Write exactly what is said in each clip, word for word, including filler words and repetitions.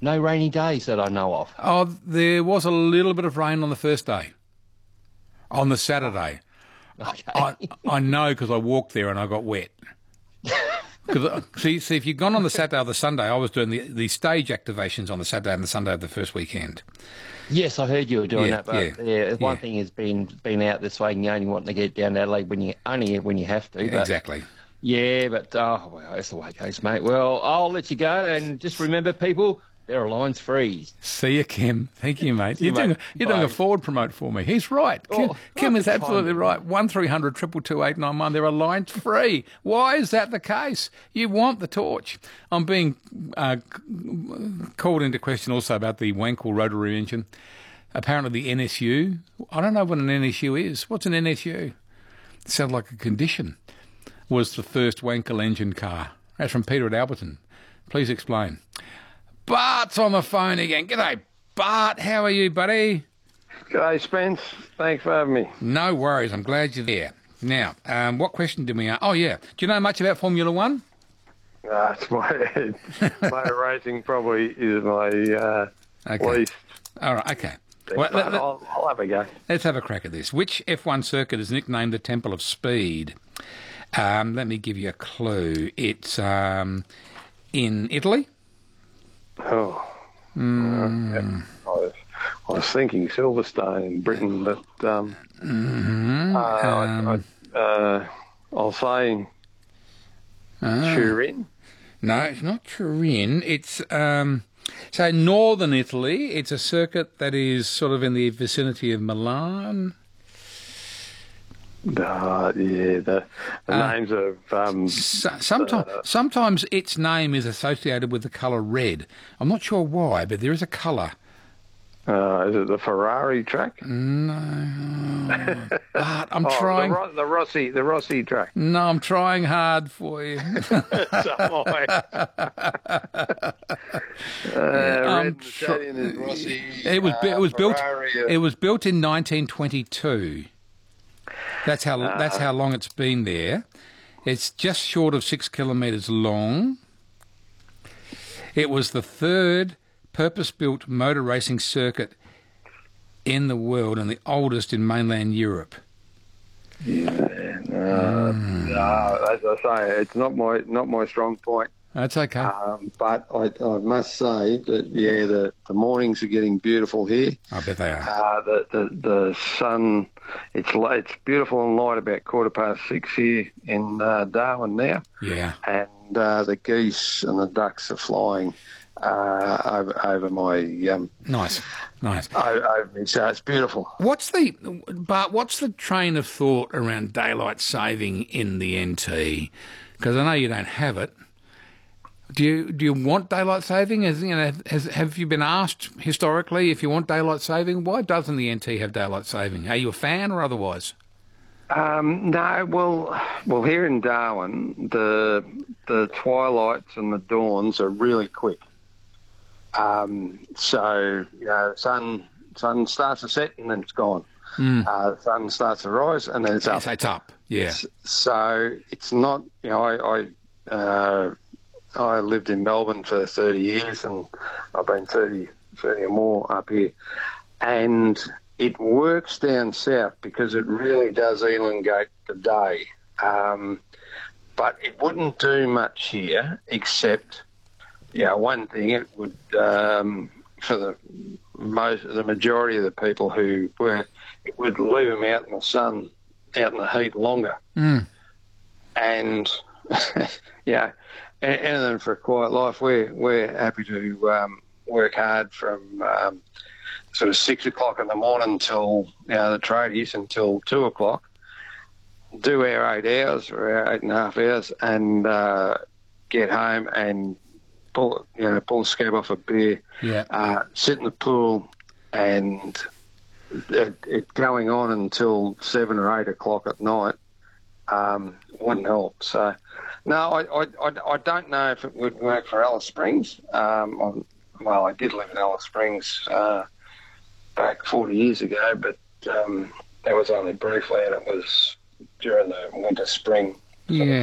No rainy days that I know of. Oh, there was a little bit of rain on the first day, on the Saturday. Okay. I, I know because I walked there and I got wet. Cause, see, see, if you'd gone on the Saturday or the Sunday, I was doing the, the stage activations on the Saturday and the Sunday of the first weekend. Yes, I heard you were doing Yeah, that, but yeah, yeah, one yeah. thing has been been out this way, and you only want to get down to Adelaide when you only when you have to. But, Exactly. Yeah, but oh well, that's the way it goes, mate. Well, I'll let you go, and just remember, people, there are lines freeze. See you, Kim. Thank you, mate. See you, You're, doing, mate. you're doing a Bye. forward promote for me. He's right. Kim, Oh, Kim is that's absolutely kind. right. One three hundred two two two eight nine one. There are lines free. Why is that the case? You want the torch. I'm being uh, called into question also about the Wankel rotary engine. Apparently the N S U. I don't know what an N S U is. What's an N S U? It sounds like a condition. Was the first Wankel engine car. That's from Peter at Alberton. Please explain. Bart's on the phone again. G'day, Bart. How are you, buddy? G'day, Spence. Thanks for having me. No worries. I'm glad you're there. Now, um, what question did we ask? Oh, yeah. Do you know much about Formula One? Uh, it's my motor racing probably is my uh, Okay. least. All right, okay. Well, Well, let, let, I'll, I'll have a go. let's have a crack at this. Which F one circuit is nicknamed the Temple of Speed? Um, let me give you a clue. It's um, in Italy. Oh. Mm. Uh, yeah. I, was, I was thinking Silverstone in Britain, but um, Mm-hmm. uh, um, I, I, uh, I'll say ah. Turin. No, it's not Turin. It's um, so northern Italy. It's a circuit that is sort of in the vicinity of Milan. Uh, yeah, the, the Uh, names of um, So, sometimes, sometimes its name is associated with the colour red. I'm not sure why, but there is a colour. uh, is it the Ferrari track? No, but I'm Oh, trying. the, Ro- the Rossi, the Rossi track. No, I'm trying hard for you. So am I. uh, I'm Red tr- Italian is Rossi. It was bu- it uh, was built Ferrari, uh, it was built in nineteen twenty-two. That's how that's how long it's been there. It's just short of six kilometres long. It was the third purpose-built motor racing circuit in the world and the oldest in mainland Europe. Yeah, no, no, as I say, it's not my not my strong point. That's okay. Um, but I, I must say that yeah, the, the mornings are getting beautiful here. I bet they are. Uh, the, the the sun, it's li- it's beautiful and light about quarter past six here in uh, Darwin now, Yeah. and uh, the geese and the ducks are flying uh, over over my um Nice. Nice. over, over me. So it's beautiful. What's the but what's the train of thought around daylight saving in the N T? Because I know you don't have it. Do you do you want daylight saving? As you know, has have you been asked historically if you want daylight saving? Why doesn't the N T have daylight saving? Are you a fan or otherwise? Um, no, well, well, here in Darwin, the the twilights and the dawns are really quick. Um, so you know, sun sun starts to set and then it's gone. Mm. Uh, the sun starts to rise and then it's up. Yes, it's up. Yeah. S- So it's not, you know, I I, uh, I lived in Melbourne for thirty years and I've been thirty, thirty or more up here, and it works down south because it really does elongate the day. Um, but it wouldn't do much here except, yeah, one thing, it would, um, for the most, the majority of the people who work, it would leave them out in the sun, out in the heat longer. Mm. And, yeah, a- anything for a quiet life. We're, we're happy to um, work hard from um, sort of six o'clock in the morning till, you know, the tradies until two o'clock. Do our eight hours or our eight and a half hours and uh, get home and pull, you know, pull the scab off a beer, Yeah. uh, sit in the pool, and it, it going on until seven or eight o'clock at night um, wouldn't help. So, no, I, I, I, I don't know if it would work for Alice Springs. Um, I'm, well, I did live in Alice Springs uh, back forty years ago, but um, that was only briefly, and it was during the winter, spring. sort of Yeah. period.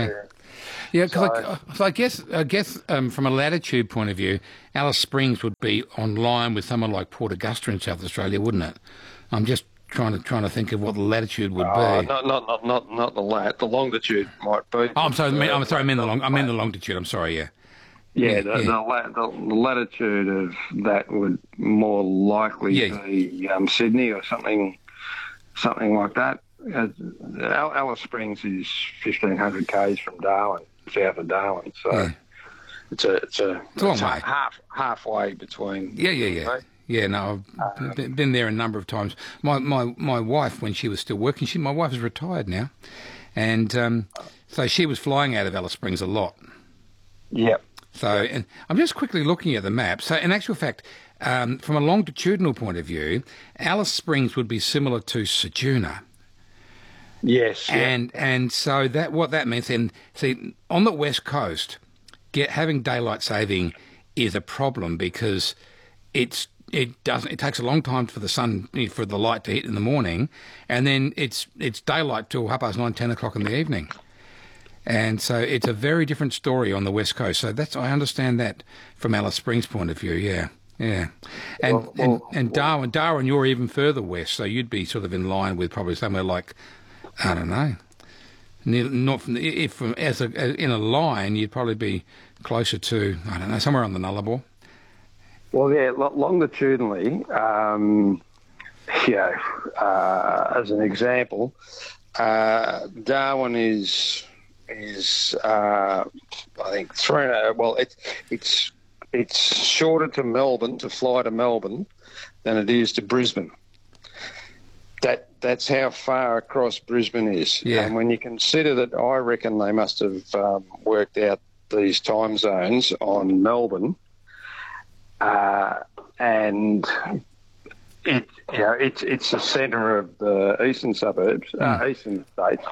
Yeah, because So- I, so I guess I guess um, from a latitude point of view, Alice Springs would be on line with someone like Port Augusta in South Australia, wouldn't it? I'm just trying to trying to think of what the latitude would Oh, be. not, not, not, not, not the lat. The longitude might be. Oh, I'm sorry. I mean, I'm sorry. I mean the long. I mean the lat- longitude. I'm sorry. Yeah. Yeah, the, yeah. The, la- the, the latitude of that would more likely Yeah. be um, Sydney or something, something like that. Uh, Al- Alice Springs is fifteen hundred k's from Darwin, south of Darwin, so Yeah. it's a it's a, It's a long it's way. half halfway between. Yeah, yeah, yeah. right? Yeah, no, I've b- been there a number of times. My my my wife, when she was still working, she my wife is retired now, and um, so she was flying out of Alice Springs a lot. Yep. So, and I'm just quickly looking at the map. So, in actual fact, um, from a longitudinal point of view, Alice Springs would be similar to Ceduna. Yes. yeah. And and so that what that means then, see, on the west coast, get having daylight saving is a problem because it's it doesn't it takes a long time for the sun for the light to hit in the morning, and then it's it's daylight till half past nine, ten o'clock in the evening. And so it's a very different story on the west coast. So that's I understand that from Alice Springs' point of view. Yeah, yeah. And Well, well, and, and Darwin, Darwin, you're even further west, so you'd be sort of in line with probably somewhere like I don't know. Near, not from the, if from as a in a line, you'd probably be closer to I don't know somewhere on the Nullarbor. Well, yeah, lo- longitudinally, um, yeah, uh, as an example, uh, Darwin is is uh, I think three. And well, it's it's it's shorter to Melbourne to fly to Melbourne than it is to Brisbane. That that's how far across Brisbane is. Yeah. And when you consider that, I reckon they must have um, worked out these time zones on Melbourne. Uh, and it, you know, it's it's the centre of the eastern suburbs, uh, eastern states,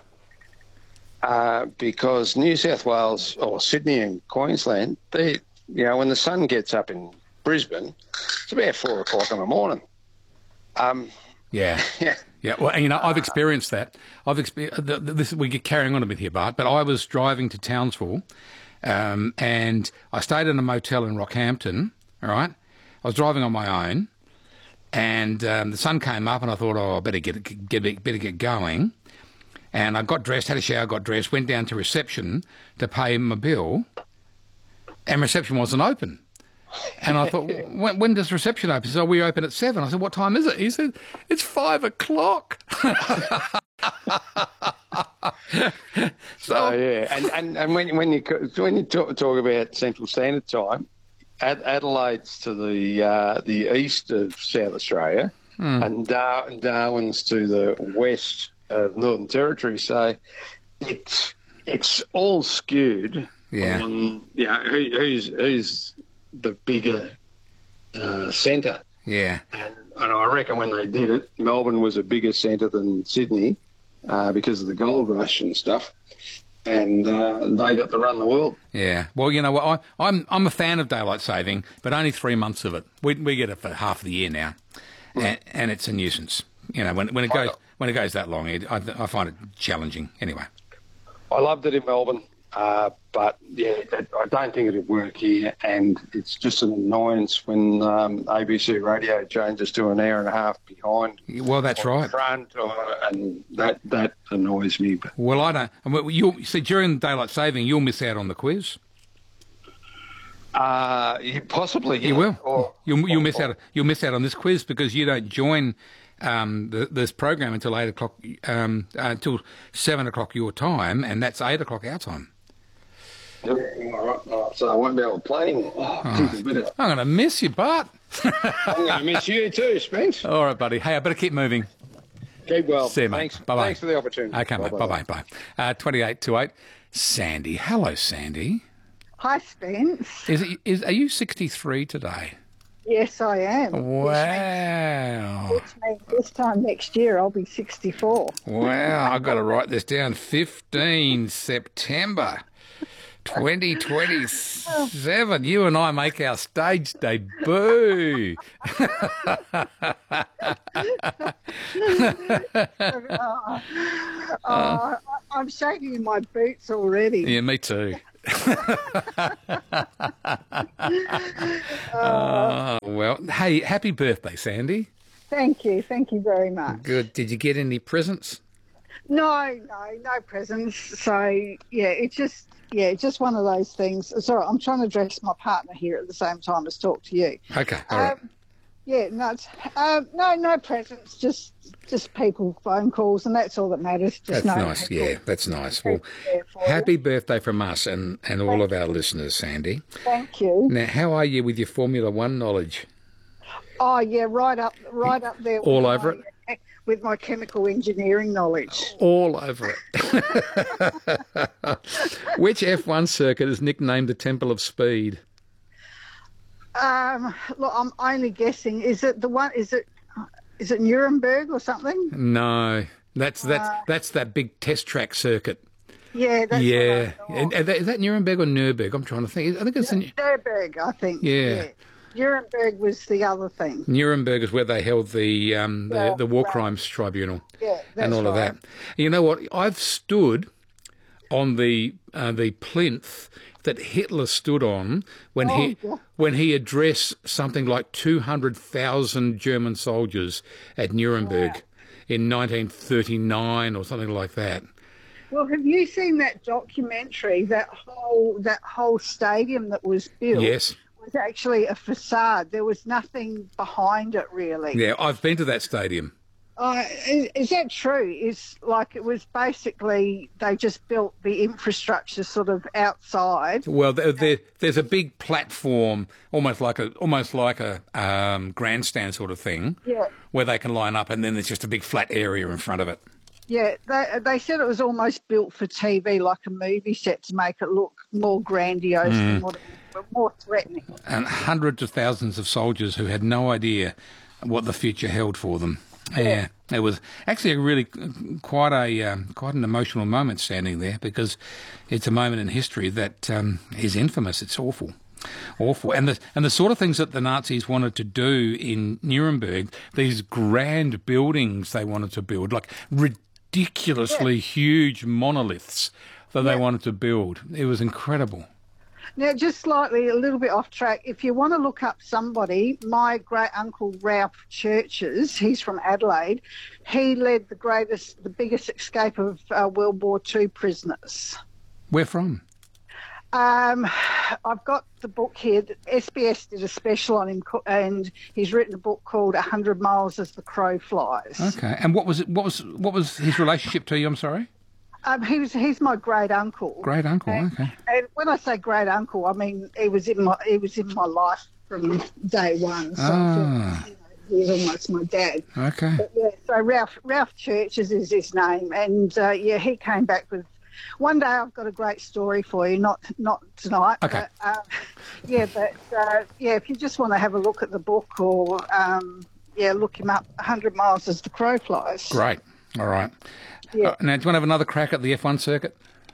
uh, because New South Wales or Sydney and Queensland, they, you know, when the sun gets up in Brisbane, it's about four o'clock in the morning. Um, Yeah. yeah, Yeah, well, you know, I've experienced that. I've experienced this. We get carrying on a bit here, Bart, but I was driving to Townsville, um, and I stayed in a motel in Rockhampton. All right, I was driving on my own, and um, the sun came up, and I thought, oh, I better get get better get going. And I got dressed, had a shower, got dressed, went down to reception to pay my bill, and reception wasn't open. And I thought, when, when does reception open? He said, oh, we open at seven. I said, what time is it? He said, it's five o'clock. so, oh yeah, and and, and when when you when you talk, talk about Central Standard Time, Ad, Adelaide's to the uh, the east of South Australia, and Dar- Darwin's to the west of Northern Territory. So it's it's all skewed Yeah. on yeah who, who's who's the bigger uh, centre. yeah, And, and I reckon when they did it, Melbourne was a bigger centre than Sydney uh, because of the gold rush and stuff. And uh, they got to run the world. yeah. Well, you know what? I, I'm I'm a fan of daylight saving, but only three months of it. We we get it for half the year now, and, and it's a nuisance. You know, when when it goes when it goes that long, it, I, I find it challenging. Anyway. I loved it in Melbourne, uh, but yeah, it, I don't think it'd work here. And it's just an annoyance when um, A B C Radio changes to an hour and a half behind. Well, that's or right. Front, or, and that that annoys me. But Well, I don't. I mean, you'll see during daylight saving, you'll miss out on the quiz. uh, you possibly You yeah. will. Or, You'll you'll or- miss out. You'll miss out on this quiz because you don't join um, the, this program until eight o'clock, um, uh, until seven o'clock your time, and that's eight o'clock our time. Yeah, all right, all right. So I won't be able to play anymore. Oh, geez, a bit of- I'm going to miss you, Bart. I'm going to miss you too, Spence. All right, buddy. Hey, I better keep moving. Keep well. See you, mate. Thanks. Bye-bye. Thanks for the opportunity. Okay, mate. Bye-bye. Bye. Uh, twenty-eight to eight. Sandy. Hello, Sandy. Hi, Spence. Is it, is are you sixty-three today? Yes, I am. Wow. Which means this time next year I'll be sixty-four. Wow. I've got to write this down. fifteenth September. twenty twenty-seven. You and I make our stage debut. Uh, I'm shaking in my boots already. Yeah, me too. uh, well, hey, happy birthday, Sandy. Thank you. Thank you very much. Good. Did you get any presents? No, no, no presents. So, yeah, it's just, yeah, it's just one of those things. Sorry, I'm trying to address my partner here at the same time as talk to you. Okay, all right. Um, yeah, no, it's, um, no, no presents, just just people, phone calls, and that's all that matters. Just That's knowing nice. people Yeah, that's nice. Well, there for happy you. birthday from us and, and all of our listeners, Sandy. Thank you. Now, how are you with your Formula One knowledge? Oh, yeah, right up, right up there. All with over my, with my chemical engineering knowledge. All over it. Which F one circuit is nicknamed the Temple of Speed? Um, look, I'm only guessing. Is it the one? Is it? Is it Nuremberg or something? No, that's that's Uh, that's that big test track circuit. Yeah, that's Yeah, what I and, thought. and that, is that Nuremberg or Nuremberg? I'm trying to think. I think it's in, Nuremberg, I think. Yeah. Nuremberg was the other thing. Nuremberg is where they held the um, the, Yeah, the War right. Crimes Tribunal Yeah, that's and all of right. that. You know what? I've stood on the uh, the plinth that Hitler stood on when he Oh, God. when he addressed something like two hundred thousand German soldiers at Nuremberg in nineteen thirty-nine or something like that. Well, have you seen that documentary? That whole that whole stadium that was built Yes. was actually a facade. There was nothing behind it, really. Yeah, I've been to that stadium. Uh, is, is that true? It's like it was basically they just built the infrastructure sort of outside. Well, there, there, there's a big platform, almost like a almost like a um, grandstand sort of thing, Yeah. where they can line up, and then there's just a big flat area in front of it. Yeah, they, they said it was almost built for T V, like a movie set, to make it look more grandiose and more, more threatening. And hundreds of thousands of soldiers who had no idea what the future held for them. Yeah, it was actually a really quite a um, quite an emotional moment standing there, because it's a moment in history that um, is infamous. It's awful. Awful, and the and the sort of things that the Nazis wanted to do in Nuremberg, these grand buildings they wanted to build, like ridiculously huge monoliths that they Yeah. wanted to build. It was incredible. Now, just slightly a little bit off track, if you want to look up somebody, my great uncle Ralph Churches, he's from Adelaide, he led the greatest, the biggest escape of uh, World War Two prisoners. Where from? Um, I've got the book here. S B S did a special on him, co- and he's written a book called A Hundred Miles as the Crow Flies. Okay, and what was it? What was what was his relationship to you? I'm sorry. Um, he was he's my great uncle. Great uncle. And, Okay. and when I say great uncle, I mean he was in my he was in my life from day one. So Ah. you know, he was almost my dad. Okay. But yeah, so Ralph Ralph Churches is his name, and uh, yeah, he came back with. One day I've got a great story for you, not not tonight. Okay. But, uh, yeah, but uh, yeah, if you just want to have a look at the book or um, yeah, look him up. A hundred miles as the crow flies. Great. All right. Yeah. Uh, now, do you want to have another crack at the F one circuit?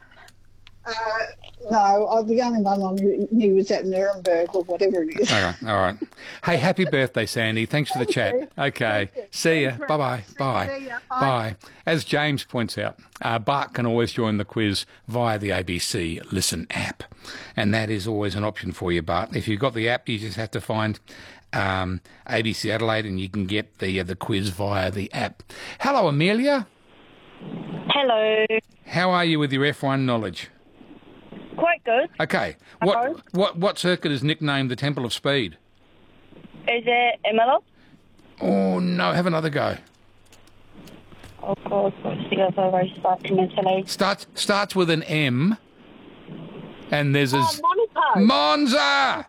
Uh, no, uh, the only one I knew, knew was at Nuremberg or whatever it is. All right. All right. Hey, happy birthday, Sandy. Thanks for the chat. you. Okay. Thank you. See ya. Thanks very Bye-bye. much. Bye. See ya. Bye. Bye. As James points out, uh, Bart can always join the quiz via the A B C Listen app. And that is always an option for you, Bart. If you've got the app, you just have to find um, A B C Adelaide and you can get the, uh, the quiz via the app. Hello, Amelia. Hello. How are you with your F one knowledge? Quite good. Okay. Hello. What what what circuit is nicknamed the Temple of Speed? Is it Imola? Oh no, have another go. Of course, what's the other race starting in Italy? Starts starts with an M, and there's a Oh, z- Monaco. Monza.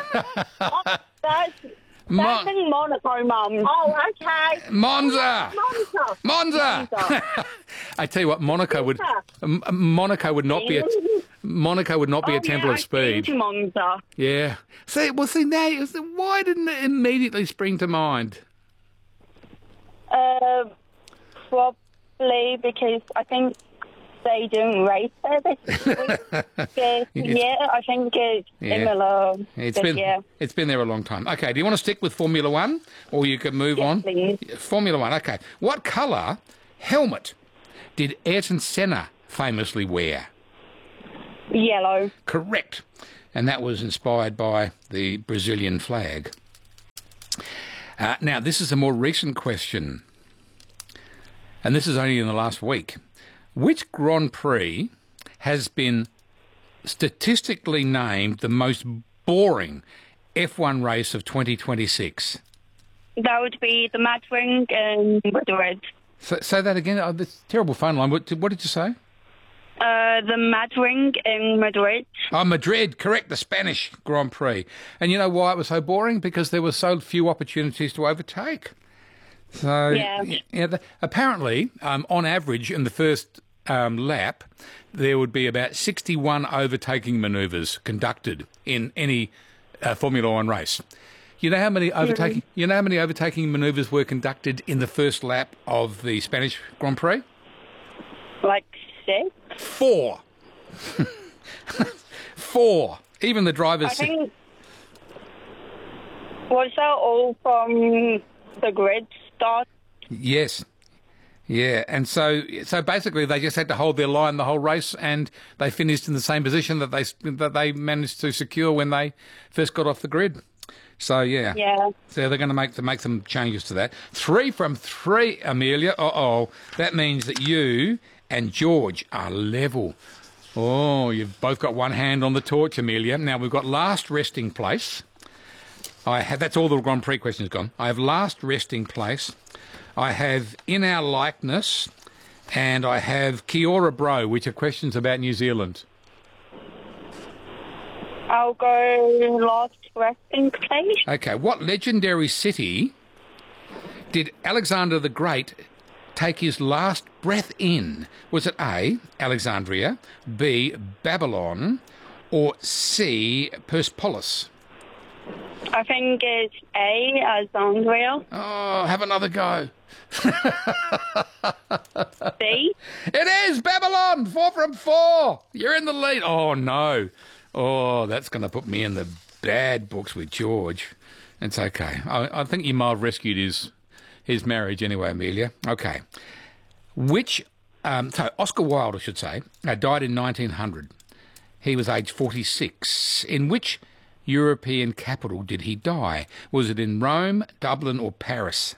That's, Mon- that's in Monaco, Mum. Oh, okay. Monza. Monaco. Monza. Monza. I tell you what, Monaco would M- Monaco would not be a Monaco would not be a Oh, Temple yeah, of I've been Speed. to Monza. Yeah. See, well, see now, you see, why didn't it immediately spring to mind? Uh, probably because I think they don't race there this week. Yeah, yeah, I think it's Yeah. Imola. It's this been year. it's been there a long time. Okay, do you want to stick with Formula One, or you could move Yes, on? please. Formula One. Okay. What colour helmet did Ayrton Senna famously wear? Yellow. Correct. And that was inspired by the Brazilian flag. Uh, now, this is a more recent question, and this is only in the last week. Which Grand Prix has been statistically named the most boring F one race of twenty twenty-six? That would be the Mad Ring in Madrid. So, say that again. Oh, this terrible phone line. What did, what did you say? Uh, the Mad Ring in Madrid. Oh, Madrid, correct, the Spanish Grand Prix. And you know why it was so boring? Because there were so few opportunities to overtake. So, Yeah. yeah the, apparently, um, on average, in the first um, lap, there would be about sixty-one overtaking manoeuvres conducted in any uh, Formula One race. You know how many overtaking? You know how many overtaking manoeuvres were conducted in the first lap of the Spanish Grand Prix? Like six? Four. Four. Even the drivers. I think... Was that all from the grid start? Yes. Yeah, and so so basically they just had to hold their line the whole race, and they finished in the same position that they that they managed to secure when they first got off the grid. So yeah, Yeah. so they're going to make to make some changes to that. Three from three, Amelia. Uh oh, that means that you and George are level. Oh, you've both got one hand on the torch, Amelia. Now we've got last resting place. I have that's all the Grand Prix questions gone. I have last resting place. I have in our likeness, and I have Kia ora bro, which are questions about New Zealand. I'll go last resting place. Okay, what legendary city did Alexander the Great take his last breath in? Was it A, Alexandria, B, Babylon, or C, Persepolis? I think it's A, Alexandria. Oh, have another go. B. It is Babylon, four from four. You're in the lead. Oh, no. Oh, that's going to put me in the bad books with George. It's okay. I, I think you might have rescued his his marriage anyway, Amelia. Okay. Which, um, so Oscar Wilde, I should say, uh, died in nineteen hundred. He was aged forty-six. In which European capital did he die? Was it in Rome, Dublin, or Paris?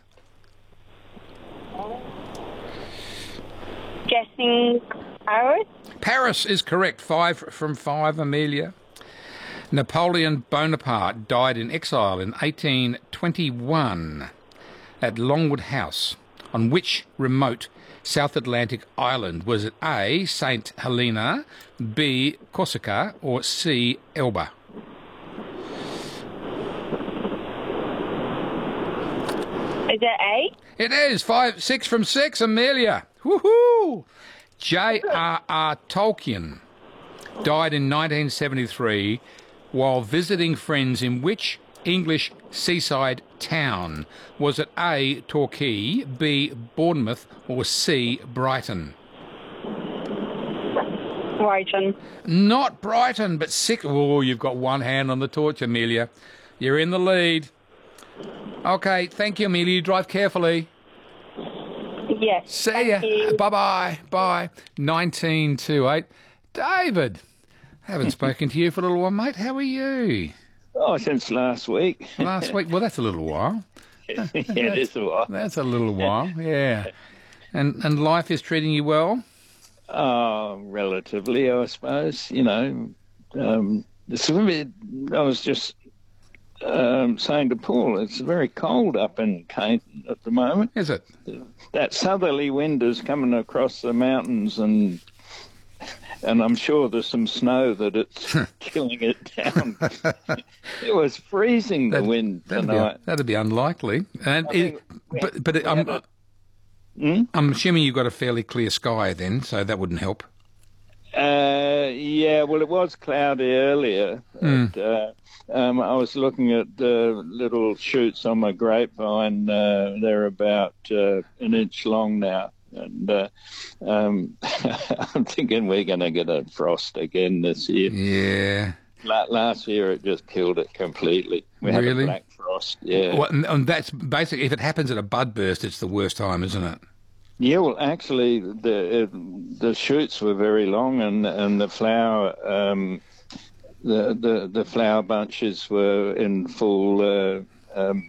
Guessing Paris. Paris is correct. Five from five, Amelia. Napoleon Bonaparte died in exile in eighteen twenty-one at Longwood House. On which remote South Atlantic island? Was it A, Saint Helena, B, Corsica, or C, Elba? Is it A? It is. Five, six from six, Amelia. Woohoo! J R R Tolkien died in nineteen seventy-three while visiting friends in which English seaside town? Was it A, Torquay, B, Bournemouth, or C, Brighton? Brighton. Not Brighton, but six. Oh, you've got one hand on the torch, Amelia. You're in the lead. Okay, thank you, Amelia. You drive carefully. Yes. See ya. you. Bye-bye. Bye. nineteen to eight. David, haven't spoken to you for a little while, mate. How are you? Oh, since last week. Last week? Well, that's a little while. Yeah, it is a while. That's a little while, yeah. And and life is treating you well? Oh, relatively, I suppose. You know, um, it's a bit, I was just um, saying to Paul, it's very cold up in Cainton at the moment. Is it? That southerly wind is coming across the mountains, and and I'm sure there's some snow that it's killing it down. It was freezing, the That- wind That'd tonight. be, that'd be unlikely. And I it, think we but but it, I'm, had Hmm? I'm assuming you've got a fairly clear sky then, so that wouldn't help. Uh, yeah, well, it was cloudy earlier. And, uh, um, I was looking at the little shoots on my grapevine. Uh, they're about uh, an inch long now. And uh, um, I'm thinking we're going to get a frost again this year. Yeah. La- last year it just killed it completely. We had Really? a black frost, yeah. Well, and, and that's basically, if it happens at a bud burst, it's the worst time, isn't it? Yeah, well, actually, the uh, the shoots were very long, and and the flower um, the the the flower bunches were in full uh, um,